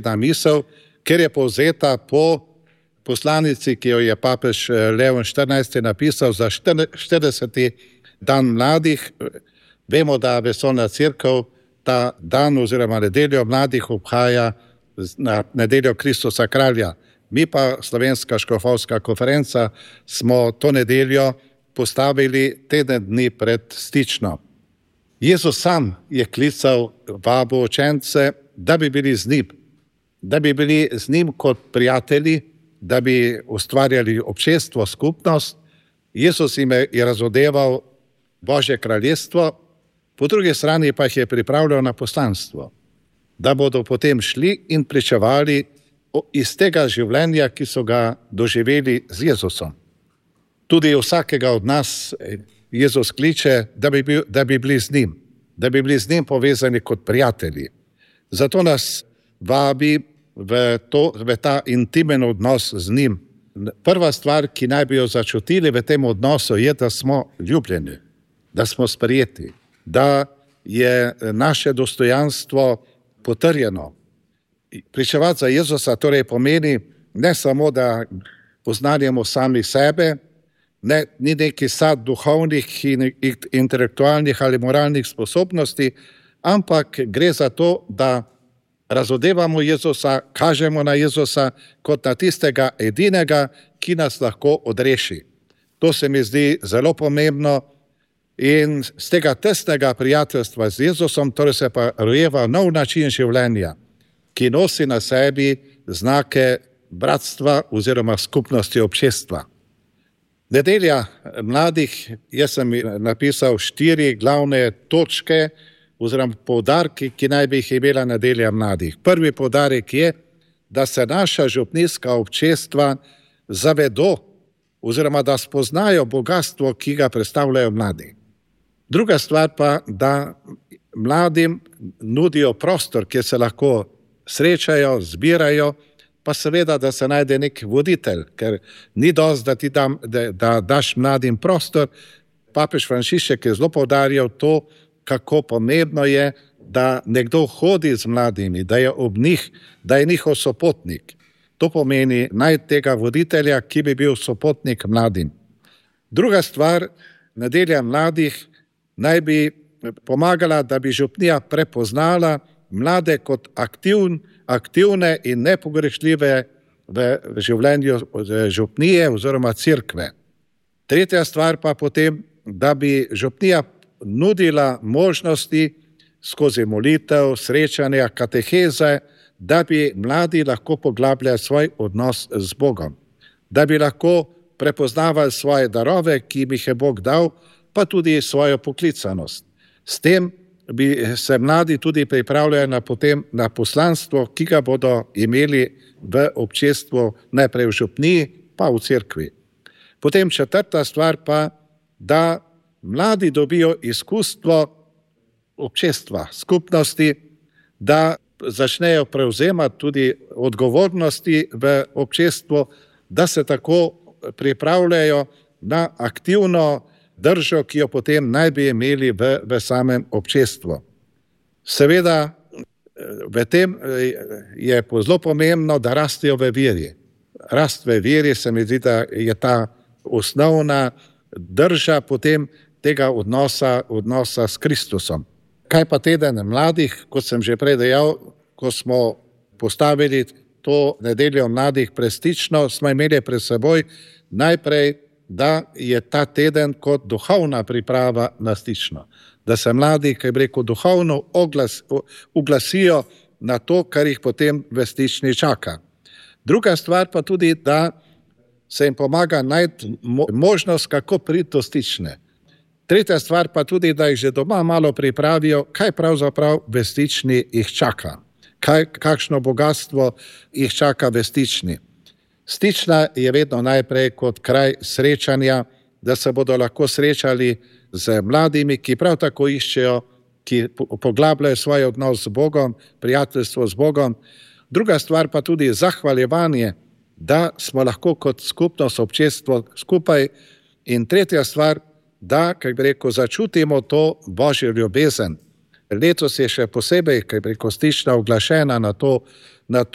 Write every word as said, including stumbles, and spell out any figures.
naslednja misel, ker je povzeta po poslanici, ki jo je papež Leon štirinajsti napisal za štirideseti dan mladih. Vemo, da Vesoljna cerkev ta dan oziroma nedeljo mladih obhaja na nedeljo Kristusa kralja. Mi pa, Slovenska škofovska konferenca, smo to nedeljo postavili teden dni pred stično. Jezus sam je klical, vabil učence, da bi bili z njim, da bi bili z njim kot prijatelji, da bi ustvarjali občestvo, skupnost. Jezus jim je razodeval Božje kraljestvo, po drugi strani pa jih je pripravljal na poslanstvo, da bodo potem šli in pričevali iz tega življenja, ki so ga doživeli z Jezusom. Tudi vsakega od nas Jezus kliče, da bi, bil, da bi bili z njim, da bi bili z njim povezani kot prijatelji. Zato nas vabi v, to, v ta intimen odnos z njim. Prva stvar, ki naj bi jo začutili v tem odnosu, je, da smo ljubljeni, da smo sprejeti, da je naše dostojanstvo potrjeno. Pričevati za Jezusa torej pomeni ne samo, da poznanjamo sami sebe, ne, ni neki sad duhovnih in intelektualnih ali moralnih sposobnosti, ampak gre za to, da razodevamo Jezusa, kažemo na Jezusa kot na tistega edinega, ki nas lahko odreši. To se mi zdi zelo pomembno in z tega tesnega prijateljstva z Jezusom torej se pa rojeva nov način življenja, ki nosi na sebi znake bratstva oziroma skupnosti občestva. Nedelja mladih, jaz sem napisal štiri glavne točke oziroma poudarki, ki naj bi jih imela nedelja mladih. Prvi poudarek je, da se naša župnijska občestva zavedo oziroma da spoznajo bogastvo, ki ga predstavljajo mladi. Druga stvar pa, da mladim nudijo prostor, kjer se lahko srečajo, zbirajo, pa seveda, da se najde nek voditelj, ker ni dosti, da ti dam, da, da daš mladim prostor. Papež Frančišek je zelo poudarjal to, kako pomembno je, da nekdo hodi z mladimi, da je ob njih, da je njihov sopotnik. To pomeni naj tega voditelja, ki bi bil sopotnik mladim. Druga stvar, nedelja mladih naj bi pomagala, da bi župnija prepoznala mlade kot aktivn, aktivne in nepogrešljive v življenju župnije oziroma cerkve. Tretja stvar pa potem, da bi župnija nudila možnosti skozi molitev, srečanja, kateheze, da bi mladi lahko poglabljali svoj odnos z Bogom, da bi lahko prepoznavali svoje darove, ki jim jih je Bog dal, pa tudi svojo poklicanost. S tem bi se mladi tudi pripravljali na, potem, na poslanstvo, ki ga bodo imeli v občestvu, najprej v župniji, pa v cerkvi. Potem četrta stvar pa, da mladi dobijo izkustvo občestva, skupnosti, da začnejo prevzemati tudi odgovornosti v občestvu, da se tako pripravljajo na aktivno držo, ki jo potem naj bi imeli v, v samem občestvu. Seveda, v tem je zelo pomembno, da rastejo v veri. Rast v veri se mi zdi, da je ta osnovna drža potem tega odnosa, odnosa s Kristusom. Kaj pa teden mladih, kot sem že prej dejal, ko smo postavili to nedeljo mladih prestično, smo imeli pred seboj najprej, da je ta teden kot duhovna priprava na stično. Da se mladi, kaj bi rekel, duhovno oglas, uglasijo na to, kar jih potem v stični čaka. Druga stvar pa tudi, da se jim pomaga najti možnost, kako priti do stične. Tretja stvar pa tudi, da jih že doma malo pripravijo, kaj pravzaprav v stični jih čaka. Kaj, kakšno bogatstvo jih čaka v stični. Stična je vedno najprej kot kraj srečanja, da se bodo lahko srečali z mladimi, ki prav tako iščejo, ki poglabljajo svoj odnos z Bogom, prijateljstvo z Bogom. Druga stvar pa tudi zahvaljevanje, da smo lahko kot skupnost, občestvo skupaj. In tretja stvar, da, kaj bi rekel, začutimo to Božjo ljubezen. Letos je še posebej, kaj bi rekel, stična oglašena na to, na